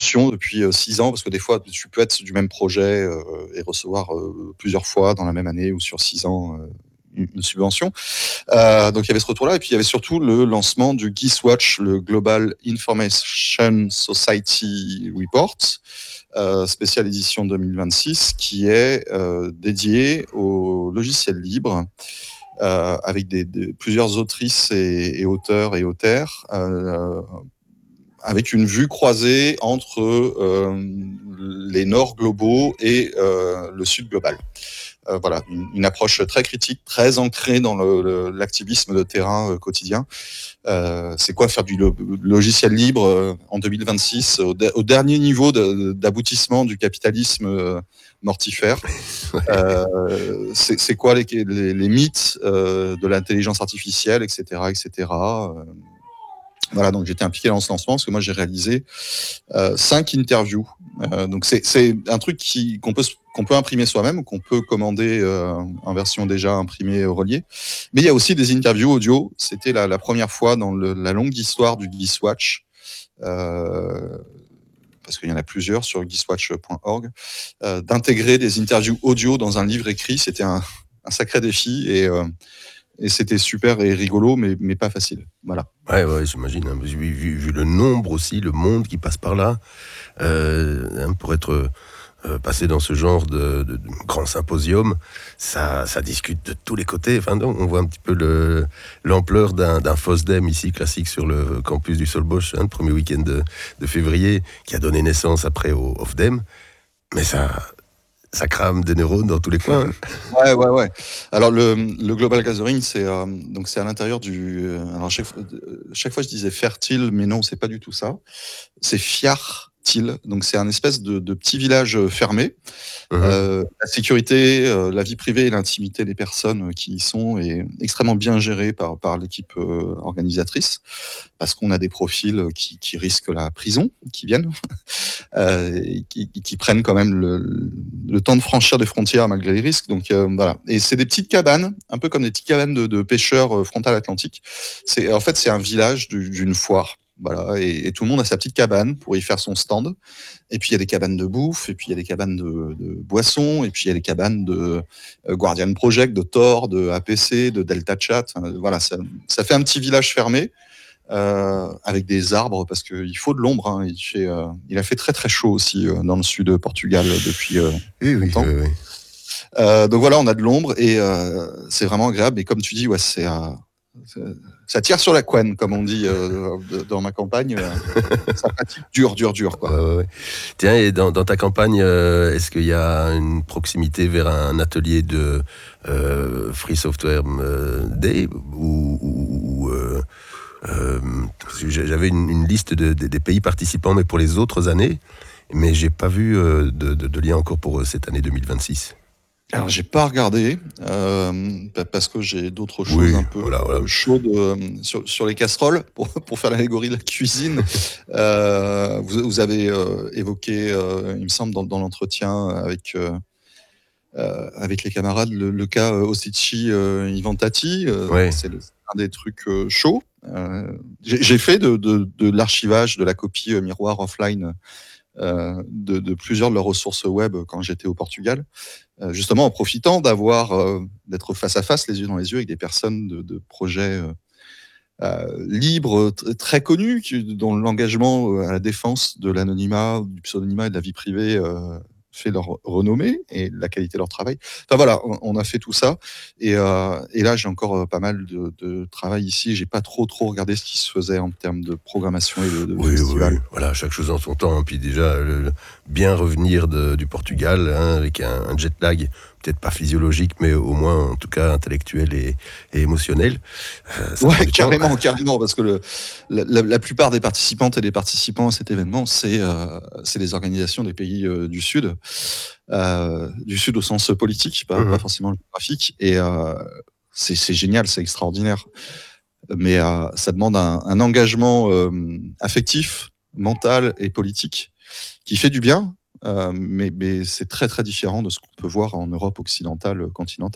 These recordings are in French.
suspension depuis 6 ans, parce que des fois, tu peux être du même projet et recevoir plusieurs fois dans la même année ou sur 6 ans une subvention. Donc il y avait ce retour-là, et puis il y avait surtout le lancement du GeeSwatch, le Global Information Society Report, spéciale édition 2026, qui est dédié au logiciel libre, avec plusieurs autrices et auteurs et auteures, avec une vue croisée entre les nords globaux et le sud global. Voilà, une approche très critique, très ancrée dans l'activisme de terrain quotidien. C'est quoi faire du logiciel libre en 2026, au dernier niveau d'aboutissement du capitalisme mortifère. C'est quoi les mythes de l'intelligence artificielle, etc., etc. Voilà, donc j'étais impliqué dans ce lancement parce que moi j'ai réalisé 5 interviews. Donc c'est un truc qu'on peut imprimer soi-même ou qu'on peut commander en version déjà imprimée au relié. Mais il y a aussi des interviews audio. C'était la première fois dans la longue histoire du GeeSwatch, parce qu'il y en a plusieurs sur geeswatch.org, d'intégrer des interviews audio dans un livre écrit. C'était un sacré défi, et c'était super et rigolo, mais pas facile. Voilà. Ouais, j'imagine. Hein, vu le nombre aussi, le monde qui passe par là, pour être passé dans ce genre de grand symposium, ça discute de tous les côtés. Enfin, donc, on voit un petit peu l'ampleur d'un FOSDEM ici, classique sur le campus du Solbosch, le premier week-end de février, qui a donné naissance après au OFDEM. Mais ça crame des neurones dans tous les coins. Ouais. Alors le Global Gathering, c'est à l'intérieur du. Alors chaque fois je disais fertile, mais non, c'est pas du tout ça. C'est Fiartil. Donc c'est un espèce de petit village fermé. La sécurité, la vie privée et l'intimité des personnes qui y sont est extrêmement bien gérée par l'équipe organisatrice, parce qu'on a des profils qui risquent la prison, qui viennent, et qui prennent quand même le temps de franchir des frontières malgré les risques. Donc voilà. Et c'est des petites cabanes, un peu comme des petites cabanes de pêcheurs frontales Atlantique. En fait, c'est un village d'une foire. Voilà, et tout le monde a sa petite cabane pour y faire son stand. Et puis il y a des cabanes de bouffe, et puis il y a des cabanes de boissons, et puis il y a des cabanes de Guardian Project, de Tor, de APC, de Delta Chat. Voilà, ça fait un petit village fermé, avec des arbres, parce qu'il faut de l'ombre. Hein. Il a fait très très chaud aussi dans le sud de Portugal depuis longtemps. Oui. Donc voilà, on a de l'ombre, et c'est vraiment agréable. Et comme tu dis, ouais, ça tire sur la couenne, comme on dit dans ma campagne. Ça pratique dur, quoi. Ouais. Tiens, et dans ta campagne, est-ce qu'il y a une proximité vers un atelier de Free Software Day j'avais une liste des pays participants, mais pour les autres années, mais j'ai pas vu de lien encore pour cette année 2026. Alors, j'ai pas regardé, parce que j'ai d'autres choses un peu chaudes sur les casseroles, pour faire l'allégorie de la cuisine. Vous avez évoqué, il me semble, dans l'entretien avec les camarades, le cas Ossici Inventati. C'est un des trucs chauds. J'ai fait de l'archivage de la copie miroir offline de plusieurs de leurs ressources web quand j'étais au Portugal, justement en profitant d'être face à face, les yeux dans les yeux, avec des personnes de projets libres, très connus, dont l'engagement à la défense de l'anonymat, du pseudonymat et de la vie privée fait leur renommée et la qualité de leur travail. Enfin voilà, on a fait tout ça, et là j'ai encore pas mal de travail ici. J'ai pas trop regardé ce qui se faisait en termes de programmation et de festival. Oui, voilà, chaque chose en son temps. Puis déjà, bien revenir du Portugal, avec un jet lag, peut-être pas physiologique, mais au moins en tout cas intellectuel et émotionnel. Ouais, carrément, parce que la plupart des participantes et des participants à cet événement, c'est des organisations des pays du Sud au sens politique, pas forcément géographique, et c'est génial, c'est extraordinaire. Mais ça demande un engagement affectif, mental et politique qui fait du bien, mais c'est très très différent de ce qu'on peut voir en Europe occidentale, continentale, quoi.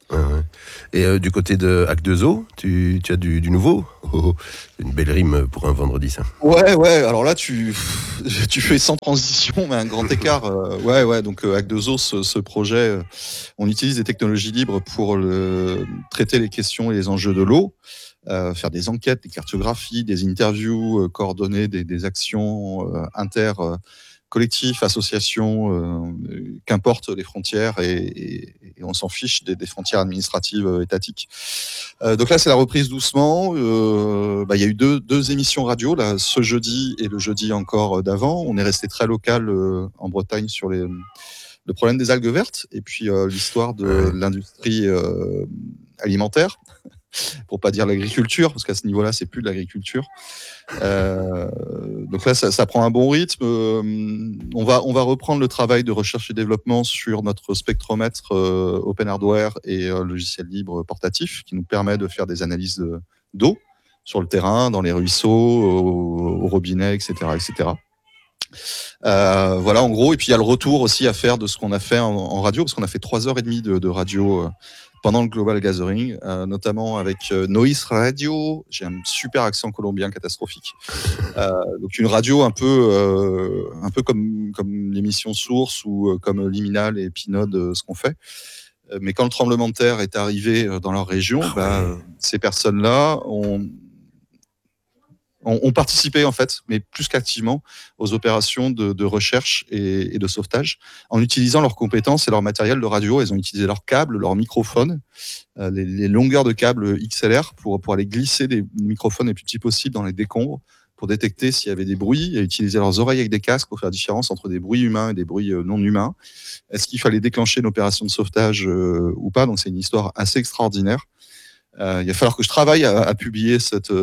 Ouais, ouais. Et du côté de Hack2O, tu as du nouveau? Oh, une belle rime pour un vendredi, ça. Ouais, alors là, tu fais sans transition, mais un grand écart. Ouais, donc Hack2O, ce projet, on utilise des technologies libres pour traiter les questions et les enjeux de l'eau, faire des enquêtes, des cartographies, des interviews, coordonner des actions collectifs, associations, qu'importe les frontières, et on s'en fiche des frontières administratives étatiques. Donc là, c'est la reprise doucement. Il y a eu deux émissions radio, là, ce jeudi et le jeudi encore d'avant. On est resté très local en Bretagne sur le problème des algues vertes, et puis l'histoire de Ouais. l'industrie alimentaire, pour pas dire l'agriculture, parce qu'à ce niveau-là, c'est plus de l'agriculture. Donc là, ça prend un bon rythme. On va reprendre le travail de recherche et développement sur notre spectromètre open hardware et logiciel libre portatif, qui nous permet de faire des analyses d'eau sur le terrain, dans les ruisseaux, au robinet, etc., etc. Voilà, en gros. Et puis il y a le retour aussi à faire de ce qu'on a fait en radio, parce qu'on a fait 3h30 de radio pendant le Global Gathering, notamment avec Noise Radio. J'ai un super accent colombien catastrophique. Donc une radio un peu comme l'émission Source, ou comme Liminal et Pinode, ce qu'on fait. Mais quand le tremblement de terre est arrivé dans leur région, Ah ouais. ces personnes-là ont participé, en fait, mais plus qu'activement, aux opérations de recherche et de sauvetage, en utilisant leurs compétences et leur matériel de radio. Ils ont utilisé leurs câbles, leurs microphones, les longueurs de câbles XLR, pour aller glisser des microphones les plus petits possibles dans les décombres, pour détecter s'il y avait des bruits, et utiliser leurs oreilles avec des casques pour faire la différence entre des bruits humains et des bruits non humains. Est-ce qu'il fallait déclencher une opération de sauvetage ou pas? Donc c'est une histoire assez extraordinaire. Il va falloir que je travaille à publier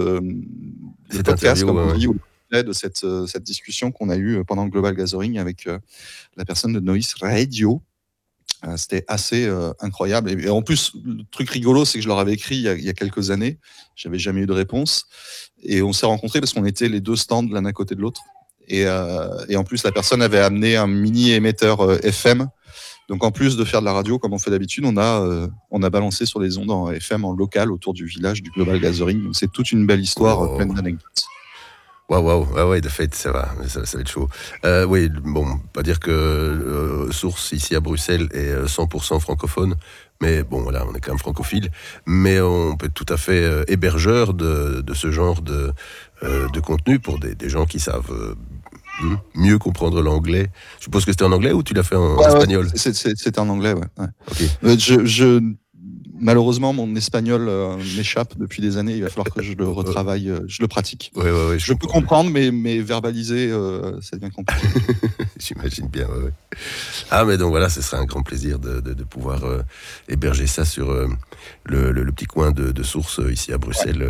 le Cette podcast, interview, comme on ouais, dit, ou de cette discussion qu'on a eue pendant le Global Gathering avec la personne de Noise Radio. C'était assez incroyable. Et en plus, le truc rigolo, c'est que je leur avais écrit il y a quelques années. J'avais jamais eu de réponse. Et on s'est rencontrés parce qu'on était les deux stands l'un à côté de l'autre. Et en plus, la personne avait amené un mini émetteur FM. Donc en plus de faire de la radio comme on fait d'habitude, on a balancé sur les ondes en FM, en local, autour du village du Global Gathering. Donc c'est toute une belle histoire pleine wow. d'anecdotes. Waouh, ouais, de fait, ça va être chaud. Oui, bon, pas dire que Source ici à Bruxelles est 100% francophone, mais bon, voilà, on est quand même francophile, mais on peut être tout à fait hébergeur de ce genre de contenu pour des gens qui savent mieux comprendre l'anglais. Je suppose que c'était en anglais ou tu l'as fait en Ouais, espagnol? c'était en anglais, ouais. Ok. Malheureusement, mon espagnol m'échappe depuis des années. Il va falloir que je le retravaille, je le pratique. Ouais, je Je peux comprends bien. comprendre, mais verbaliser, ça devient compliqué. J'imagine bien, ouais. Ah, mais donc voilà, ce sera un grand plaisir de pouvoir héberger ça sur le petit coin de Source ici à Bruxelles.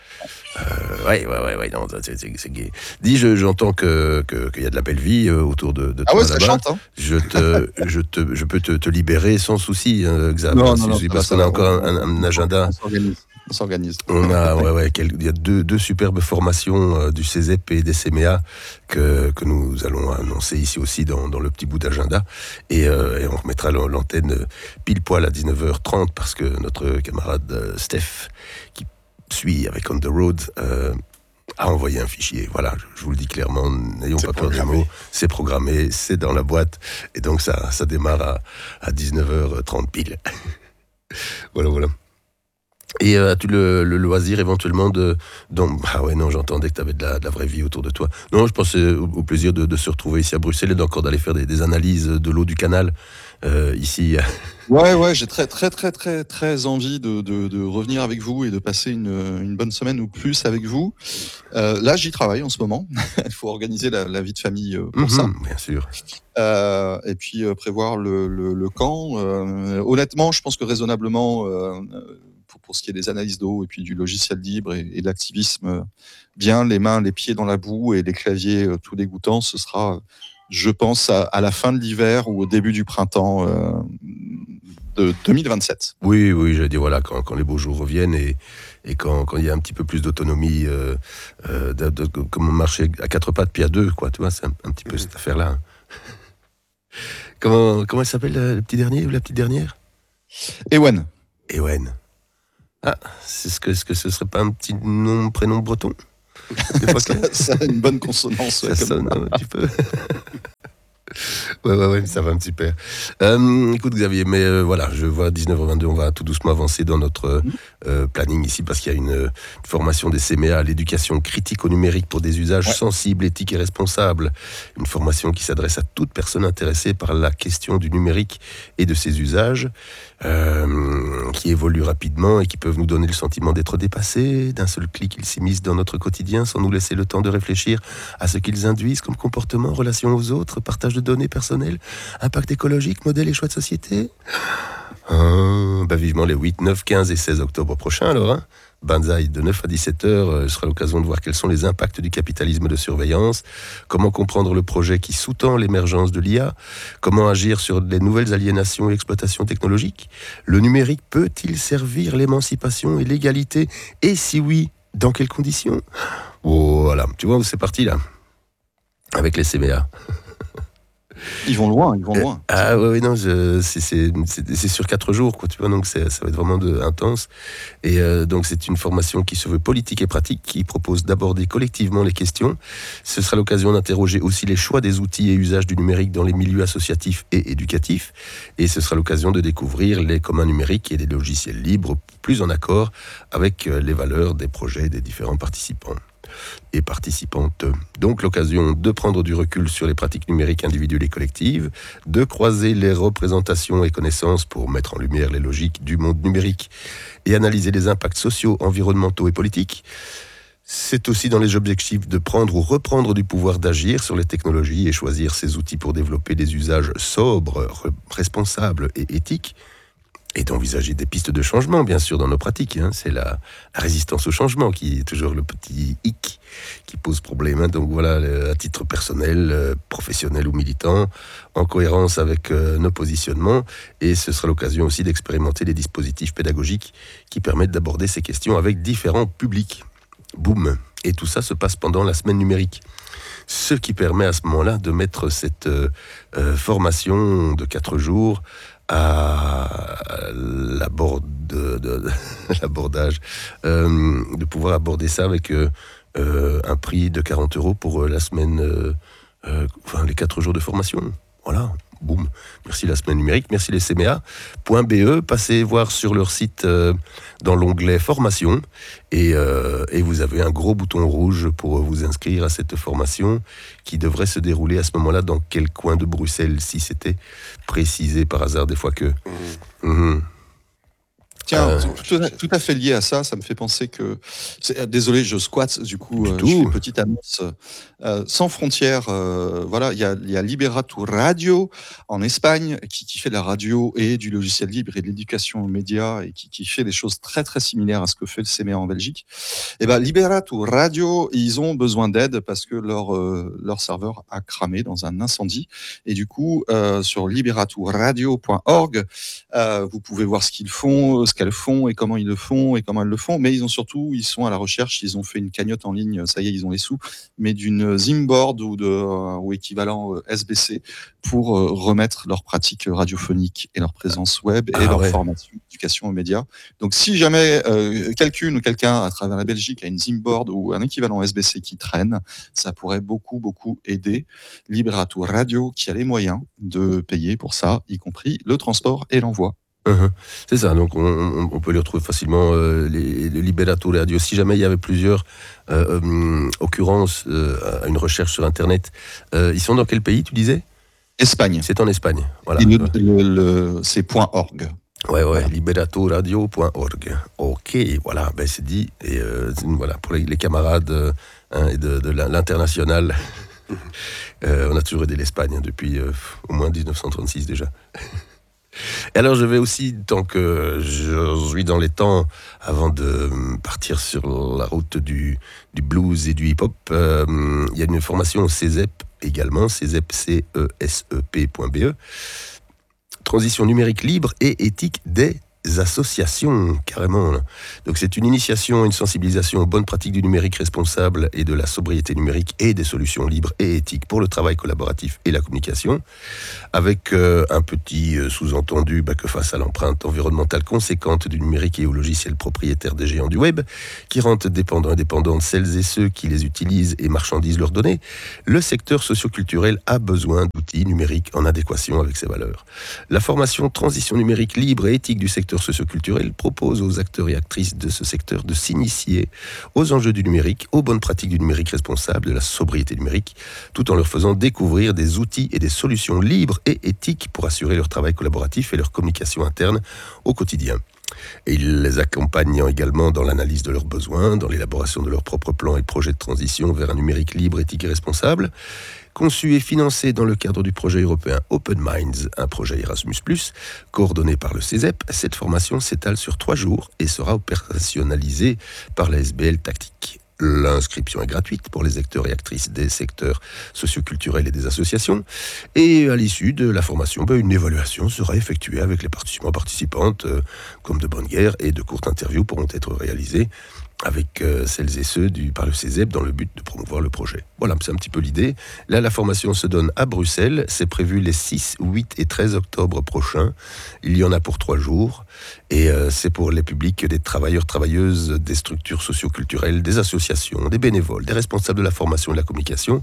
Ouais, non, c'est gay. Dis, j'entends qu'il y a de la belle vie autour de Ah ouais, toi ça là-bas. chante, hein. Je peux te libérer sans souci, Xav, Non, hein, non, ça va, parce ça qu'on a va. encore un agenda. On s'organise. On s'organise. On a, il y a deux superbes formations du CESEP et des CMEA que nous allons annoncer ici aussi dans le petit bout d'agenda. Et on remettra l'antenne pile poil à 19h30 parce que notre camarade Steph, qui suit avec On The Road, a envoyé un fichier. Voilà, je vous le dis clairement, n'ayons pas peur des mots. C'est programmé, c'est dans la boîte. Et donc ça démarre à 19h30 pile. Voilà. Et as-tu le loisir éventuellement Ah ouais, non, j'entendais que tu avais de la vraie vie autour de toi. Non, je pensais au plaisir de se retrouver ici à Bruxelles et d'encore d'aller faire des analyses de l'eau du canal ici. Ouais, j'ai très envie de revenir avec vous et de passer une bonne semaine ou plus avec vous. Là, j'y travaille en ce moment. Il faut organiser la vie de famille pour ça. Bien sûr. Et puis prévoir le camp. Honnêtement, je pense que raisonnablement, pour ce qui est des analyses d'eau et puis du logiciel libre et de l'activisme, bien les mains, les pieds dans la boue et les claviers tout dégoûtants, ce sera, je pense, à la fin de l'hiver ou au début du printemps de 2027. Oui, je veux dire, voilà, quand les beaux jours reviennent et quand il y a un petit peu plus d'autonomie, comme marcher à quatre pattes puis à deux, quoi, tu vois, c'est un petit peu cette affaire-là. Comment elle s'appelle, le petit dernier ou la petite dernière? Ewen. Ewen. Ah, est-ce que ce serait pas un petit nom, prénom breton? Ça a une bonne consonance. Ça sonne un petit peu. Ouais, ça va un petit peu. Écoute Xavier, mais voilà, je vois 19h22, on va tout doucement avancer dans notre planning ici parce qu'il y a une formation des CMA à l'éducation critique au numérique pour des usages sensibles, éthiques et responsables. Une formation qui s'adresse à toute personne intéressée par la question du numérique et de ses usages, qui évoluent rapidement et qui peuvent nous donner le sentiment d'être dépassés. D'un seul clic, ils s'immiscent dans notre quotidien sans nous laisser le temps de réfléchir à ce qu'ils induisent comme comportement, relation aux autres, partage de données personnelles, impact écologique, modèle et choix de société. Vivement les 8, 9, 15 et 16 octobre prochains alors. Banzai de 9 à 17h sera l'occasion de voir quels sont les impacts du capitalisme de surveillance, comment comprendre le projet qui sous-tend l'émergence de l'IA, comment agir sur les nouvelles aliénations et exploitations technologiques. Le numérique peut-il servir l'émancipation et l'égalité? Et si oui, dans quelles conditions? Voilà, tu vois où c'est parti là, avec les CMA. Ils vont loin. Ah oui, non, c'est sur 4 jours, quoi, tu vois, donc ça va être vraiment intense. Et donc c'est une formation qui se veut politique et pratique, qui propose d'aborder collectivement les questions. Ce sera l'occasion d'interroger aussi les choix des outils et usages du numérique dans les milieux associatifs et éducatifs. Et ce sera l'occasion de découvrir les communs numériques et les logiciels libres, plus en accord avec les valeurs des projets des différents participants et participantes. Donc l'occasion de prendre du recul sur les pratiques numériques individuelles et collectives, de croiser les représentations et connaissances pour mettre en lumière les logiques du monde numérique et analyser les impacts sociaux, environnementaux et politiques. C'est aussi dans les objectifs de prendre ou reprendre du pouvoir d'agir sur les technologies et choisir ces outils pour développer des usages sobres, responsables et éthiques, et d'envisager des pistes de changement, bien sûr, dans nos pratiques. C'est la résistance au changement qui est toujours le petit hic qui pose problème. Donc voilà, à titre personnel, professionnel ou militant, en cohérence avec nos positionnements. Et ce sera l'occasion aussi d'expérimenter des dispositifs pédagogiques qui permettent d'aborder ces questions avec différents publics. Boum. Et tout ça se passe pendant la semaine numérique. Ce qui permet à ce moment-là de mettre cette formation de 4 jours à l'abordage, de pouvoir aborder ça avec un prix de 40 € pour la semaine, les 4 jours de formation. Voilà, boum. Merci la semaine numérique, merci les CMA.be. Passez voir sur leur site dans l'onglet formation et vous avez un gros bouton rouge pour vous inscrire à cette formation qui devrait se dérouler à ce moment-là dans quel coin de Bruxelles, si c'était précisé par hasard des fois que... Tiens, tout à fait lié à ça, ça me fait penser que... Désolé, je squatte, du coup, je fais une petite annonce. Sans frontières, voilà, il y a Liberato Radio en Espagne qui fait de la radio et du logiciel libre et de l'éducation aux médias et qui fait des choses très très similaires à ce que fait le CMA en Belgique. Et ben Liberato Radio, ils ont besoin d'aide parce que leur serveur a cramé dans un incendie. Et du coup, sur liberatoradio.org, vous pouvez voir ce qu'ils font, ce qu'elles font et comment ils le font et comment elles le font, mais ils sont à la recherche, ils ont fait une cagnotte en ligne, ça y est, ils ont les sous, mais d'une Zimboard ou équivalent SBC pour remettre leurs pratiques radiophoniques et leur présence web et leur formation, éducation aux médias. Donc si jamais quelqu'un à travers la Belgique a une Zimboard ou un équivalent SBC qui traîne, ça pourrait beaucoup aider Liberato Radio qui a les moyens de payer pour ça, y compris le transport et l'envoi. C'est ça, donc on peut les retrouver facilement, les Liberato Radio. Si jamais il y avait plusieurs occurrences à une recherche sur Internet, ils sont dans quel pays, tu disais? Espagne. C'est en Espagne, voilà. C'est .org. Ouais, voilà. Liberatoradio.org. Ok, voilà, c'est dit. Et voilà, pour les camarades et de l'international, on a toujours aidé l'Espagne depuis au moins 1936 déjà. Et alors je vais aussi, tant que je suis dans les temps, avant de partir sur la route du blues et du hip-hop, il y a une formation au CESEP également, CESEP, CESEP.be, Transition numérique libre et éthique des associations, carrément. Là. Donc c'est une initiation, une sensibilisation aux bonnes pratiques du numérique responsable et de la sobriété numérique et des solutions libres et éthiques pour le travail collaboratif et la communication, avec un petit sous-entendu que face à l'empreinte environnementale conséquente du numérique et aux logiciels propriétaires des géants du web, qui rendent dépendants et dépendantes celles et ceux qui les utilisent et marchandisent leurs données, le secteur socio-culturel a besoin d'outils numériques en adéquation avec ses valeurs. La formation Transition numérique libre et éthique du secteur socio-culturel propose aux acteurs et actrices de ce secteur de s'initier aux enjeux du numérique, aux bonnes pratiques du numérique responsable, de la sobriété numérique, tout en leur faisant découvrir des outils et des solutions libres et éthiques pour assurer leur travail collaboratif et leur communication interne au quotidien. Et il les accompagne également dans l'analyse de leurs besoins, dans l'élaboration de leurs propres plans et projets de transition vers un numérique libre, éthique et responsable. Conçu et financé dans le cadre du projet européen Open Minds, un projet Erasmus+, coordonné par le CESEP, cette formation s'étale sur 3 jours et sera opérationnalisée par la SBL Tactique. L'inscription est gratuite pour les acteurs et actrices des secteurs socioculturels et des associations. Et à l'issue de la formation, une évaluation sera effectuée avec les participants participantes, comme de bonne guerre, et de courtes interviews pourront être réalisées avec celles et ceux par le CESEP dans le but de promouvoir le projet. Voilà, c'est un petit peu l'idée. Là, la formation se donne à Bruxelles. C'est prévu les 6, 8 et 13 octobre prochains. Il y en a pour 3 jours. Et c'est pour les publics des travailleurs, travailleuses, des structures socio-culturelles, des associations, des bénévoles, des responsables de la formation et de la communication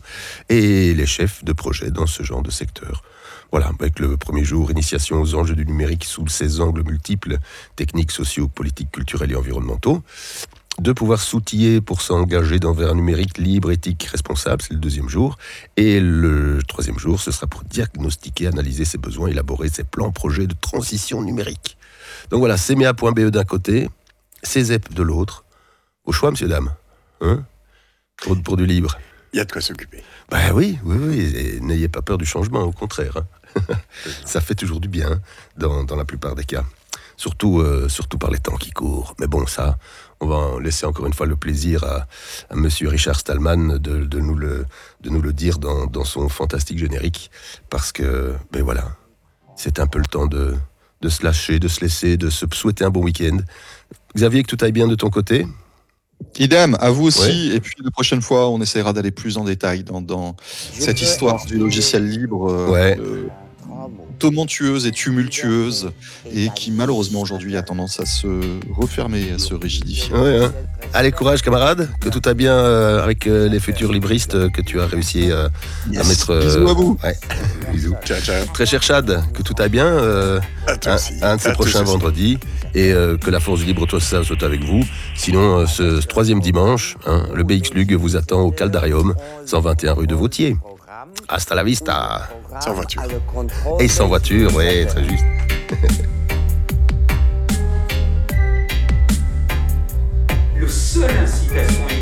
et les chefs de projet dans ce genre de secteur. Voilà, avec le premier jour, initiation aux enjeux du numérique sous ses angles multiples, techniques, sociaux, politiques, culturels et environnementaux. De pouvoir s'outiller pour s'engager dans un numérique libre, éthique, responsable, c'est le 2e jour. Et le 3e jour, ce sera pour diagnostiquer, analyser ses besoins, élaborer ses plans, projets de transition numérique. Donc voilà, CMEA.be d'un côté, CESEP de l'autre. Au choix, messieurs, dames, pour du libre. Il y a de quoi s'occuper. Oui, et n'ayez pas peur du changement, au contraire. Ça fait toujours du bien, dans la plupart des cas. Surtout par les temps qui courent. Mais bon, ça, on va laisser encore une fois le plaisir à monsieur Richard Stallman de nous le dire dans son fantastique générique. Parce que, voilà, c'est un peu le temps de se lâcher, de se laisser, de se souhaiter un bon week-end. Xavier, que tout aille bien de ton côté ? Idem, à vous aussi. Ouais. Et puis la prochaine fois, on essaiera d'aller plus en détail dans cette histoire du logiciel libre. Tumultueuse et tumultueuse et qui malheureusement aujourd'hui a tendance à se refermer, à se rigidifier. Allez, courage camarade, que tout a bien avec les futurs libristes que tu as réussi à mettre... Bisous à vous. Bisous. Ciao. Très cher Chad, que tout a bien un de ces prochains vendredis et que la force du libre soit avec vous. Sinon, ce 3e dimanche, le BX Lug vous attend au Caldarium, 121 rue de Vautier. Hasta la vista. Sans voiture. Et sans voiture, ouais, très juste. Le seul incitation